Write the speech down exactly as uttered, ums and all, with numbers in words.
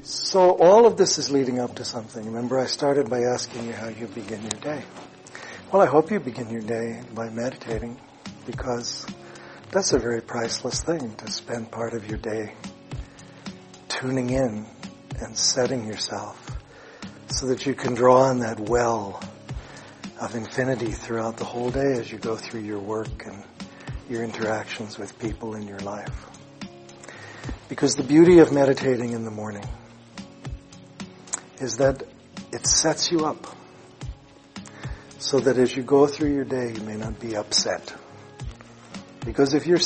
So all of this is leading up to something. Remember, I started by asking you how you begin your day. Well, I hope you begin your day by meditating, because that's a very priceless thing, to spend part of your day tuning in and setting yourself so that you can draw on that well of infinity throughout the whole day as you go through your work and your interactions with people in your life. Because the beauty of meditating in the morning is that it sets you up so that as you go through your day, you may not be upset. Because if you're